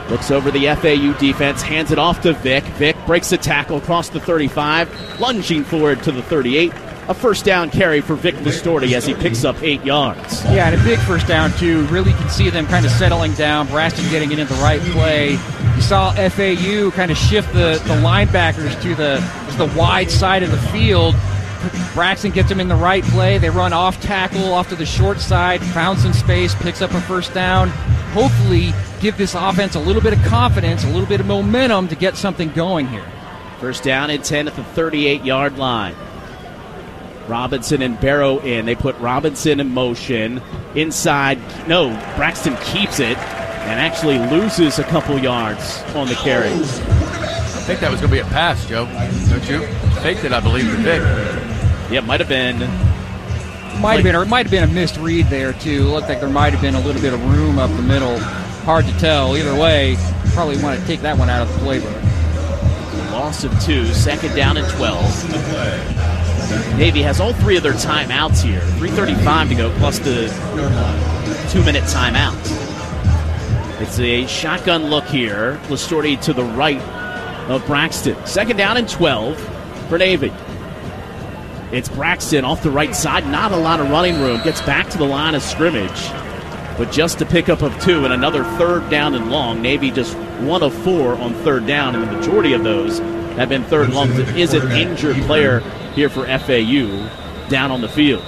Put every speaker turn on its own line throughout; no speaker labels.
Looks over the FAU defense, hands it off to Vic. Vic breaks the tackle across the 35, lunging forward to the 38. A first down carry for Vic Pistorti as he picks up 8 yards.
Yeah, and a big first down, too. Really can see them kind of settling down. Braxton getting it in the right play. You saw FAU kind of shift the linebackers to the wide side of the field. Braxton gets them in the right play. They run off tackle, off to the short side, found some space, picks up a first down. Hopefully give this offense a little bit of confidence, a little bit of momentum to get something going here.
First down and 10 at the 38-yard line. Robinson and Barrow in. They put Robinson in motion. Inside, no, Braxton keeps it and actually loses a couple yards on the carry.
I think that was going to be a pass, Joe. Don't you? Faked it, I believe, to Vic.
Yeah, it might have been.
Or it might have been a missed read there, too. It looked like there might have been a little bit of room up the middle. Hard to tell. Either way, probably want to take that one out of the playbook.
Loss of 2, second down and 12. Navy has all 3 of their timeouts here. 3:35 to go, plus the 2-minute timeout. It's a shotgun look here. Pistorti to the right of Braxton. Second down and 12 for Navy. It's Braxton off the right side. Not a lot of running room. Gets back to the line of scrimmage. But just a pickup of 2 and another third down and long. Navy just 1 of 4 on third down, and the majority of those have been third and long. There is an injured player here for FAU down on the field.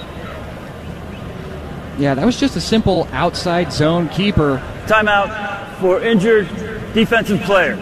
Yeah, that was just a simple outside zone keeper.
Timeout for injured defensive player.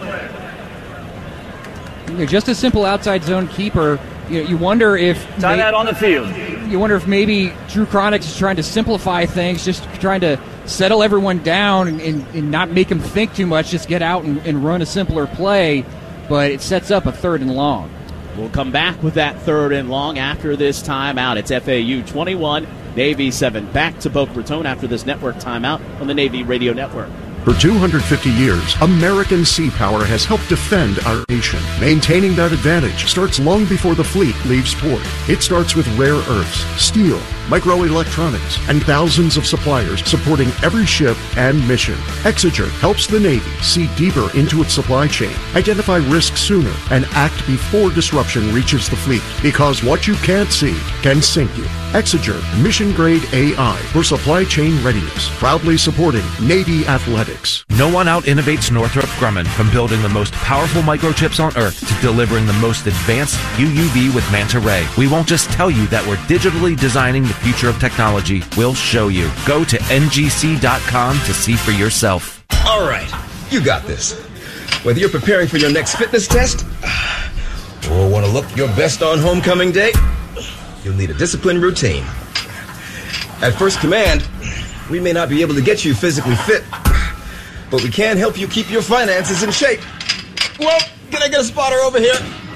Just a simple outside zone keeper. You wonder if
timeout on the field.
You wonder if maybe Drew Chronics is trying to simplify things, just trying to settle everyone down and not make them think too much, just get out and run a simpler play. But it sets up a third and long.
We'll come back with that third and long after this timeout. It's FAU 21, Navy 7. Back to Boca Raton after this network timeout on the Navy Radio Network.
For 250 years, American Sea Power has helped defend our nation. Maintaining that advantage starts long before the fleet leaves port. It starts with rare earths, steel, microelectronics, and thousands of suppliers supporting every ship and mission. Exeger helps the Navy see deeper into its supply chain, identify risks sooner, and act before disruption reaches the fleet. Because what you can't see can sink you. Exeger Mission Grade AI for supply chain readiness. Proudly supporting Navy athletics.
No one out-innovates Northrop Grumman from building the most powerful microchips on Earth to delivering the most advanced UUV with Manta Ray. We won't just tell you that we're digitally designing the future of technology. We'll show you. Go to ngc.com to see for yourself.
All right, you got this. Whether you're preparing for your next fitness test or want to look your best on homecoming day, you'll need a disciplined routine. At First Command, we may not be able to get you physically fit, but we can help you keep your finances in shape. Well, can I get a spotter over here?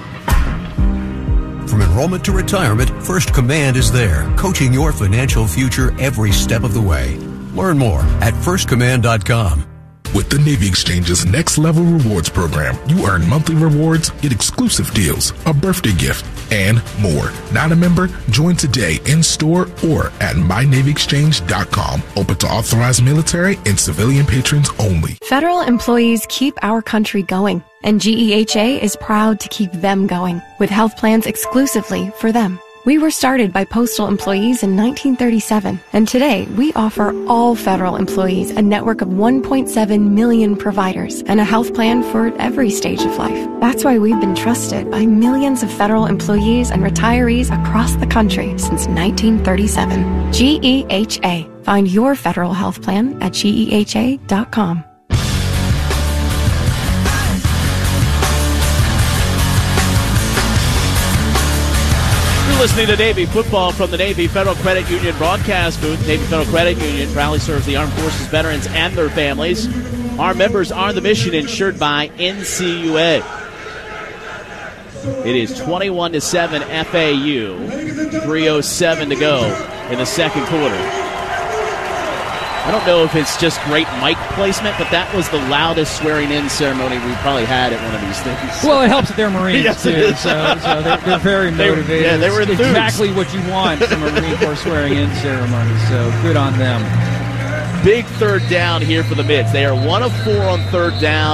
From enrollment to retirement, First Command is there, coaching your financial future every step of the way. Learn more at firstcommand.com.
With the Navy Exchange's Next Level Rewards program, you earn monthly rewards, get exclusive deals, a birthday gift, and more. Not a member? Join today in store or at mynavyexchange.com. Open to authorized military and civilian patrons only.
Federal employees keep our country going, and GEHA is proud to keep them going with health plans exclusively for them. We were started by postal employees in 1937, and today we offer all federal employees a network of 1.7 million providers and a health plan for every stage of life. That's why we've been trusted by millions of federal employees and retirees across the country since 1937. GEHA. Find your federal health plan at GEHA.com.
Listening to Navy football from the Navy Federal Credit Union broadcast booth. Navy Federal Credit Union proudly serves the armed forces veterans and their families. Our members are the mission insured by NCUA. It is 21-7 FAU. 3:07 to go in the second quarter. I don't know if it's just great mic placement, but that was the loudest swearing-in ceremony we probably had at one of these things.
Well, it helps that they're Marines,
yes,
too, so they're very motivated.
They were enthused.
Exactly what you want from a Marine Corps swearing-in ceremony, so good on them.
Big third down here for the Mids. They are 1 of 4 on third down.